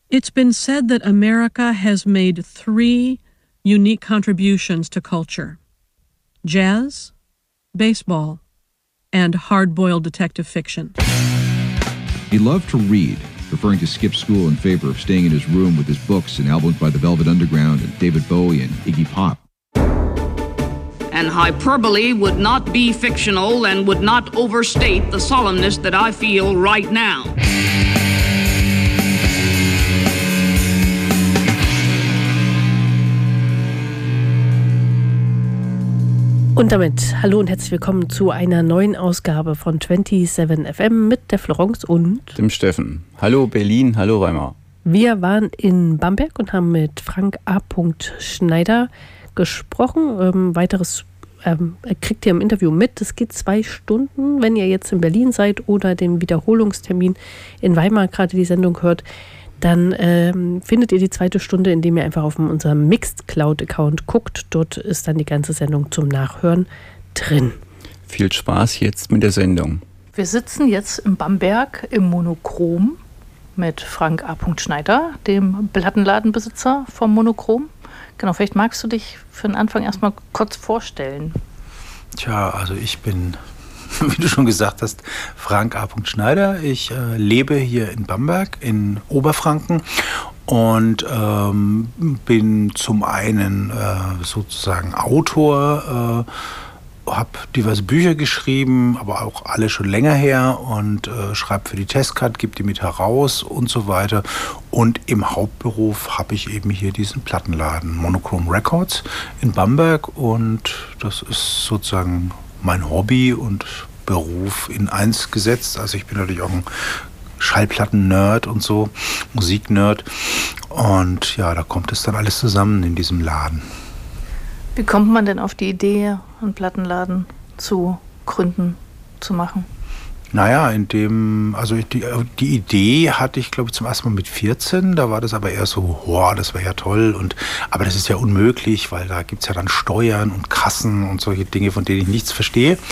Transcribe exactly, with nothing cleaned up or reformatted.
It's been said that America has made three unique contributions to culture: jazz, baseball, and hard-boiled detective fiction. He loved to read, preferring to skip school in favor of staying in his room with his books and albums by the Velvet Underground and David Bowie and Iggy Pop. And hyperbole would not be fictional and would not overstate the solemnness that I feel right now. Und damit hallo und herzlich willkommen zu einer neuen Ausgabe von siebenundzwanzig F M mit der Florence und dem Steffen. Hallo Berlin, hallo Weimar. Wir waren in Bamberg und haben mit Frank A. Schneider gesprochen. Ähm, weiteres ähm, kriegt ihr im Interview mit. Es geht zwei Stunden. Wenn ihr jetzt in Berlin seid oder den Wiederholungstermin in Weimar gerade die Sendung hört, dann ähm, findet ihr die zweite Stunde, indem ihr einfach auf unserem Mixcloud-Account guckt. Dort ist dann die ganze Sendung zum Nachhören drin. Viel Spaß jetzt mit der Sendung. Wir sitzen jetzt in Bamberg im Monochrom mit Frank A. Schneider, dem Plattenladenbesitzer vom Monochrom. Genau, vielleicht magst du dich für den Anfang erstmal kurz vorstellen. Tja, also ich bin, wie du schon gesagt hast, Frank A. Schneider. Ich äh, lebe hier in Bamberg in Oberfranken und ähm, bin zum einen äh, sozusagen Autor, äh, habe diverse Bücher geschrieben, aber auch alle schon länger her und äh, schreibe für die Testcard, gebe die mit heraus und so weiter. Und im Hauptberuf habe ich eben hier diesen Plattenladen Monochrom Records in Bamberg und das ist sozusagen mein Hobby und Beruf in eins gesetzt. Also ich bin natürlich auch ein Schallplatten-Nerd und so, Musik-Nerd. Und ja, da kommt es dann alles zusammen in diesem Laden. Wie kommt man denn auf die Idee, einen Plattenladen zu gründen, zu machen? Naja, in dem, also die, die Idee hatte ich, glaube ich, zum ersten Mal mit vierzehn. Da war das aber eher so, boah, das wäre ja toll. Und, aber das ist ja unmöglich, weil da gibt es ja dann Steuern und Kassen und solche Dinge, von denen ich nichts verstehe.